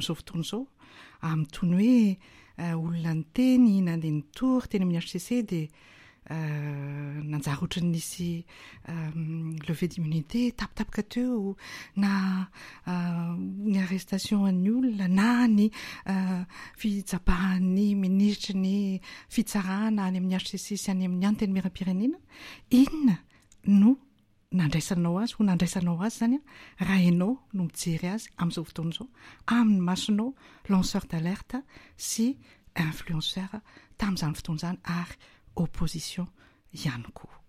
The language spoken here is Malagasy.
amin'izao fotoana izao amin'ny tony hoe olona ny teny nandeha nitory teny amin'ny HCC dia nanjary ohatrany nisy levée d'immunité tapitapika teo na ny arrestation an'ny olona na ny fitsapahan'ny ministra ny fitsarana any amin'ny HCC sy any amin'ny anteny miram-pirenena inona no nandraisanao azy ho nandraisanao azy zany raha ianao no mijery azy amin'izao fotoana izao amin'ny masonao lanceur d'alerte sy influenceur tamin'izany fotoana izany ary opposition ihany koa